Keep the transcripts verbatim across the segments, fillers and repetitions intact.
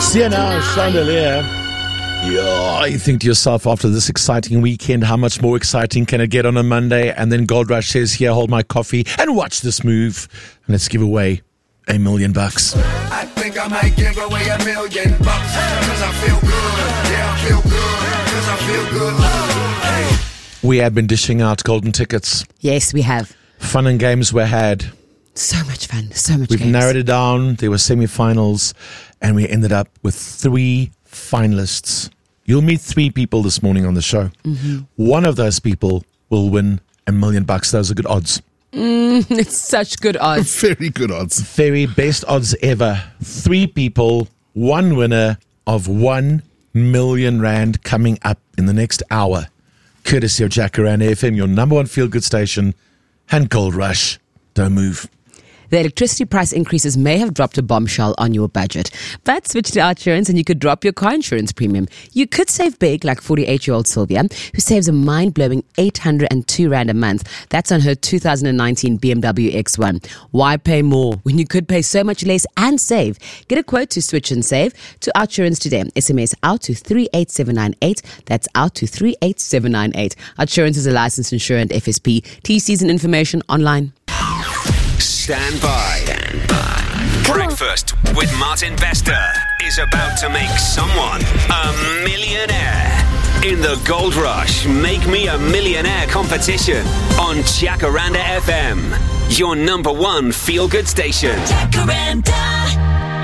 Sienna Chandelier. Yeah, you think to yourself after this exciting weekend, how much more exciting can it get on a Monday? And then Gold Rush says, here, hold my coffee and watch this move. And let's give away a million bucks. I think I might give away a million bucks because I feel good. Yeah, I feel good because I feel good. Hey. We have been dishing out golden tickets. Yes, we have. Fun and games were had. So much fun. So much We've games. narrowed it down. There were semi-finals and we ended up with three finalists. You'll meet three people this morning on the show. Mm-hmm. One of those people will win a million bucks. Those are good odds. Mm, it's such good odds. Very good odds. Very best odds ever. Three people, one winner of one million rand coming up in the next hour. Courtesy of Jacaranda F M, your number one feel-good station, and Gold Rush. Don't move. The electricity price increases may have dropped a bombshell on your budget, but switch to OUTsurance and you could drop your car insurance premium. You could save big, like forty-eight-year-old Sylvia, who saves a mind-blowing eight hundred two rand a month. That's on her two thousand nineteen B M W X one. Why pay more when you could pay so much less and save? Get a quote to switch and save to OUTsurance today. S M S out to three eight seven nine eight. That's out to three eight seven nine eight. OUTsurance is a licensed insurer and F S P. T Cs and information online. Stand by. Stand by. Breakfast with Martin Bester is about to make someone a millionaire in the Gold Rush Make Me a Millionaire competition on Jacaranda F M, your number one feel-good station. Jacaranda.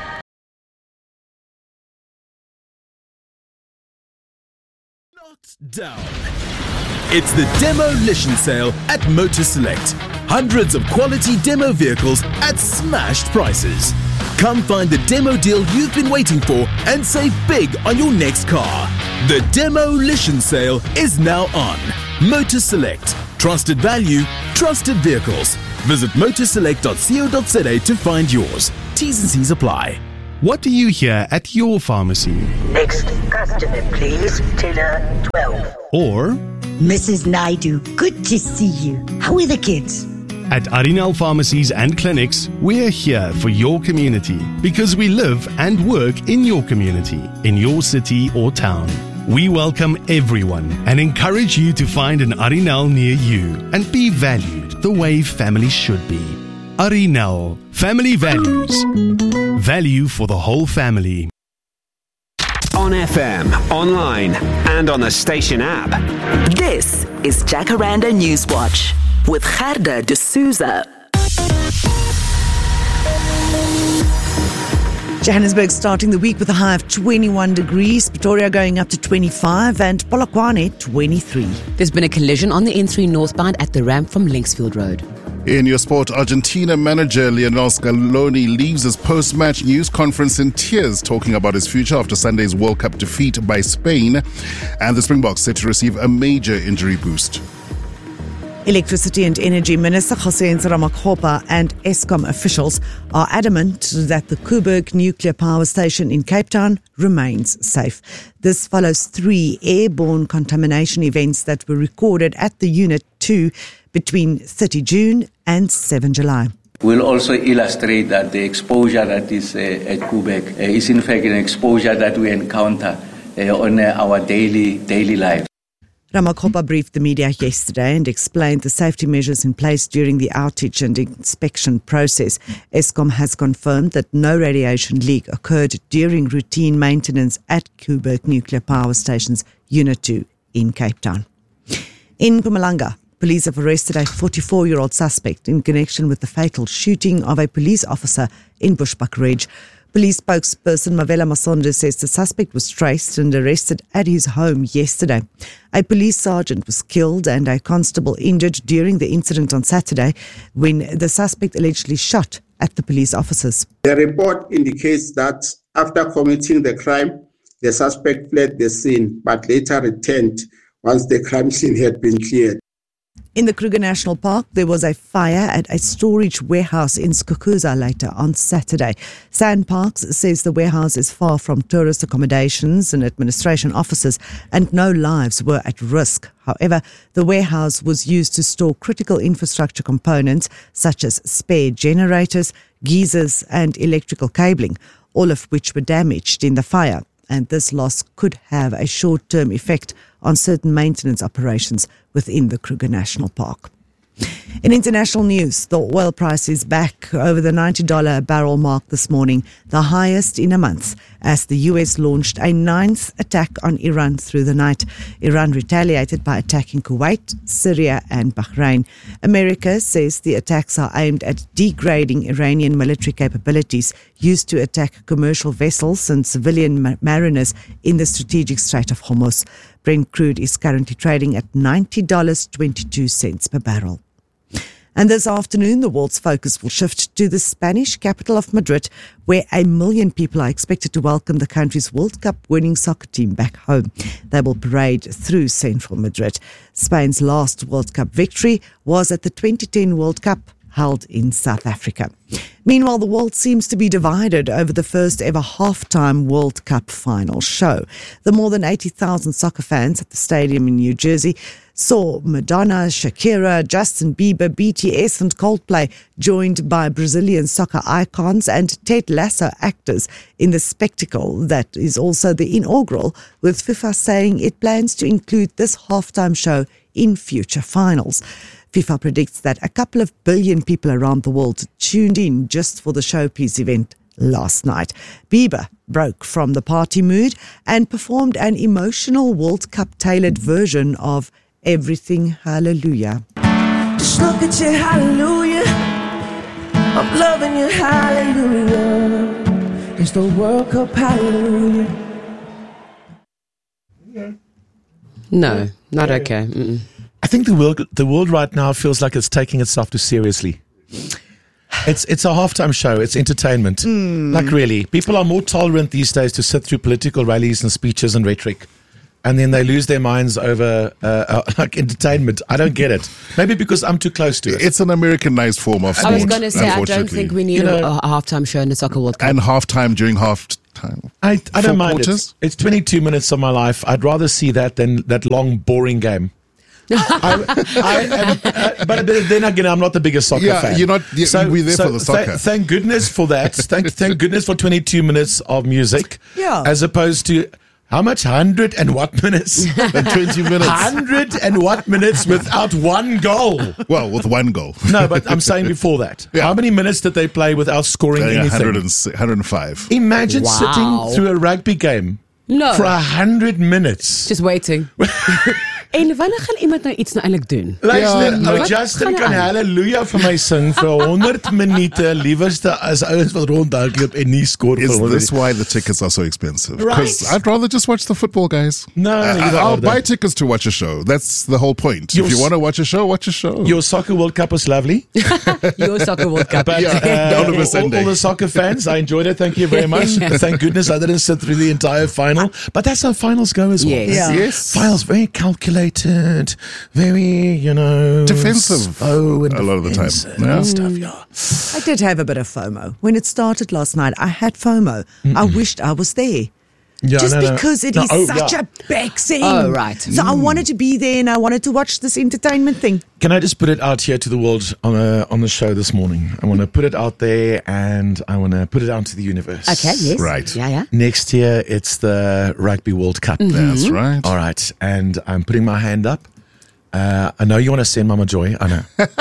Not down. It's the demolition sale at Motor Select. Hundreds of quality demo vehicles at smashed prices. Come find the demo deal you've been waiting for and save big on your next car. The demolition sale is now on. Motor Select. Trusted value, trusted vehicles. Visit motorselect dot co dot za to find yours. T's and C's apply. What do you hear at your pharmacy? Next customer, please. Teller twelve. Or Missus Naidu, good to see you. How are the kids? at Arinal Pharmacies and Clinics, we're here for your community because we live and work in your community, in your city or town. We welcome everyone and encourage you to find an Arinal near you and be valued the way family should be. Arinal, family values. Value for the whole family. On F M, online, and on the station app. This is Jacaranda Newswatch with Gerda de Souza. Johannesburg starting the week with a high of twenty-one degrees, Pretoria going up to twenty-five and Polokwane twenty-three. There's been a collision on the N three northbound at the ramp from Linksfield Road. In your sport, Argentina manager Lionel Scaloni leaves his post-match news conference in tears, talking about his future after Sunday's World Cup defeat by Spain, and the Springboks set to receive a major injury boost. Electricity and Energy Minister Hossein Ramakgopa and Eskom officials are adamant that the Koeberg nuclear power station in Cape Town remains safe. This follows three airborne contamination events that were recorded at the Unit two between thirtieth of June and seventh of July. We'll also illustrate that the exposure that is uh, at Koeberg uh, is in fact an exposure that we encounter uh, on uh, our daily daily life. Ramakgopa briefed the media yesterday and explained the safety measures in place during the outage and inspection process. Eskom has confirmed that no radiation leak occurred during routine maintenance at Koeberg Nuclear Power Station's Unit two in Cape Town. In Mpumalanga, police have arrested a forty-four-year-old suspect in connection with the fatal shooting of a police officer in Bushbuckridge. Police spokesperson Mavela Masonde says the suspect was traced and arrested at his home yesterday. A police sergeant was killed and a constable injured during the incident on Saturday when the suspect allegedly shot at the police officers. The report indicates that after committing the crime, the suspect fled the scene but later returned once the crime scene had been cleared. In the Kruger National Park, there was a fire at a storage warehouse in Skukuza later on Saturday. Sandparks says the warehouse is far from tourist accommodations and administration offices and no lives were at risk. However, the warehouse was used to store critical infrastructure components such as spare generators, geysers and electrical cabling. all of which were damaged in the fire. And this loss could have a short-term effect on certain maintenance operations within the Kruger National Park. In international news, the oil price is back over the ninety dollars a barrel mark this morning, the highest in a month, as the U S launched a ninth attack on Iran through the night. Iran retaliated by attacking Kuwait, Syria and Bahrain. America says the attacks are aimed at degrading Iranian military capabilities used to attack commercial vessels and civilian ma- mariners in the strategic Strait of Hormuz. Brent crude is currently trading at ninety dollars and twenty-two cents per barrel. And this afternoon, the world's focus will shift to the Spanish capital of Madrid, where a million people are expected to welcome the country's World Cup winning soccer team back home. They will parade through central Madrid. Spain's last World Cup victory was at the twenty ten World Cup, held in South Africa. Meanwhile, the world seems to be divided over the first ever halftime World Cup final show. The more than eighty thousand soccer fans at the stadium in New Jersey saw Madonna, Shakira, Justin Bieber, B T S and Coldplay joined by Brazilian soccer icons and Ted Lasso actors in the spectacle that is also the inaugural, with FIFA saying it plans to include this halftime show in future finals. FIFA predicts that a couple of billion people around the world tuned in just for the showpiece event last night. Bieber broke from the party mood and performed an emotional World Cup-tailored version of Everything Hallelujah. Just look at you, hallelujah. I'm loving you, hallelujah. It's the World Cup, hallelujah. No, not okay. Mm-mm. I think the world, the world right now feels like it's taking itself too seriously. It's it's a halftime show. It's entertainment. Mm. Like really, people are more tolerant these days to sit through political rallies and speeches and rhetoric, and then they lose their minds over uh, uh, like entertainment. I don't get it. Maybe because I'm too close to it. It's an Americanized form of sport. I was going to say, I don't think we need You know, a, a halftime show in the Soccer World Cup. And halftime during half time. I, I don't Four mind quarters? it. It's twenty-two minutes of my life. I'd rather see that than that long, boring game. I, I am, uh, but then again, I'm not the biggest soccer Yeah, fan. you're not- you- we're there for the soccer. Th- thank goodness for that. thank, thank goodness for twenty-two minutes of music. Yeah. As opposed to how much? Hundred and what minutes? twenty minutes. Hundred and what minutes without one goal? Well, with one goal. No, but I'm saying before that. Yeah. How many minutes did they play without scoring Uh, anything? one hundred and six, one hundred five. Imagine Wow. sitting through a rugby game No. for a hundred minutes. Just waiting. En wanneer gaan iemand nou iets nou eintlik doen? Luister, Ja, nou wat Justin gaan kan aan? hallelujah vir my sing vir honderd minute, liewerste as ouens wat rondhardloop en nie skoor Is vir honderd. this why the tickets are so expensive? Right. Because I'd rather just watch the football, guys. No, I, you don't I'll order. buy tickets to watch a show. That's the whole point. Your if you s- want to watch a show, watch a show. Your Soccer World Cup was lovely. Your Soccer World Cup. But Yeah, uh, Oliver all, Sunday. all the soccer fans, I enjoyed it. Thank you very much. Thank goodness I didn't sit through the entire final. But that's how finals go as well. Yes. Yeah. Yes. Finals very calculated, very, you know, Defensive Oh, and a lot of the time. defensive Yeah. and stuff. Yeah. I did have a bit of FOMO. When it started last night, I had FOMO. I wished I was there. Yeah, Just no, no. because it No, is oh, such yeah. a big scene. Oh, right. So I wanted to be there and I wanted to watch this entertainment thing. Can I just put it out here to the world on a, on the show this morning? I want to put it out there and I want to put it out to the universe. Okay, yes. Right. Yeah, yeah. Next year, it's the Rugby World Cup. That's right. All right. And I'm putting my hand up. Uh, I know you want to send Mama Joy. I know.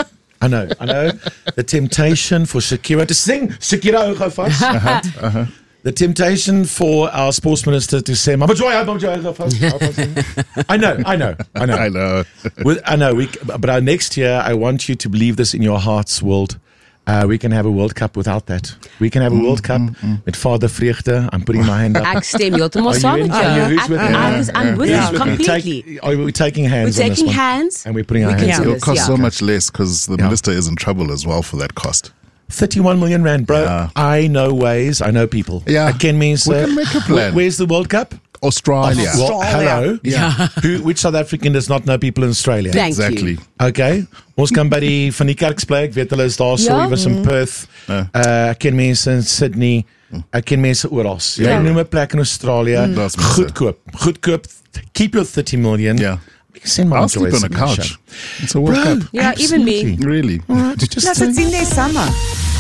I know. I know. The temptation for Shakira to sing. Shakira, hou gou vas. Uh-huh, uh-huh. The temptation for our sports minister to say, Mama Joy, Mama Joy, hou vas, hou vas. I know. I know. I know. I know. With, I know. We, but our next year, I want you to believe this in your hearts, world. Uh, we can have a World Cup without that. We can have a World Cup with Vader Vreugde. I'm putting my hand up. Ek stem heeltemal Are you saam in? met Are jou. you who's Ek- with me? I was- I'm with Who's you with me? completely. Take, are we taking hands We're on this taking one? hands. And we're putting our We can hands do up. It'll this, cost yeah. so much less because the Yeah. minister is in trouble as well for that cost. thirty-one million rand, bro. Yeah. I know ways. I know people. Yeah. I can mean, We can make a plan. Where's the World Cup? Australia. Well, hello. Yeah. Who, which South African does not know people in Australia? Thank Exactly. you. Okay. Ons kan by die van die Kerksplein, ek weet hulle is daar so Ja. iewers in Perth. Ja. Uh, ek ken mense in Sydney. Ek ken mense oral. Jy Ja. noem 'n plek in Australië. Daar's mense. Goedkoop. Goedkoop. Keep your thirty million. Yeah. Send my I'll sleep on a couch. It's a World Bro, Cup. Yeah, even me. absolutely. Really. All right, just Plus, think- it's in their summer.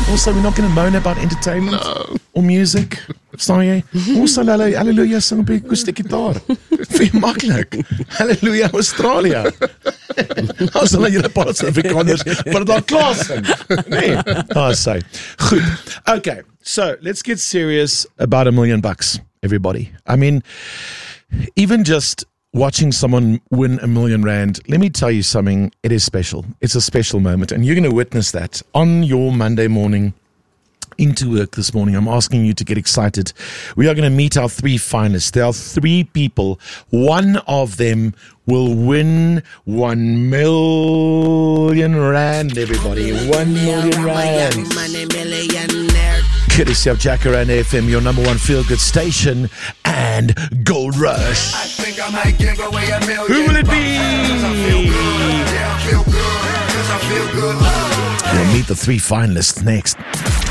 Also, we're not going to moan about entertainment No. or music. Sorry. Also, hallo- hallelujah, sing op die akoestiek gitaar. Vir maklik. Hallelujah, Australia. Ons sal julle paar Suid-Afrikaners maar daar klaar sing. Nee. Oh, so. Goed. Okay. So, let's get serious about a million bucks, everybody. I mean, even just watching someone win a million rand, let me tell you something, it is special. It's a special moment, and you're going to witness that on your Monday morning into work this morning. I'm asking you to get excited. We are going to meet our three finalists. There are three people. One of them will win one million rand, everybody. One million rand. Courtesy of Jacaranda F M, your number one feel-good station, and Gold Rush. I think I might give away a million. Who will it be? Cause I feel good. Yeah, I feel good. Cause I feel good. We'll meet the three finalists next.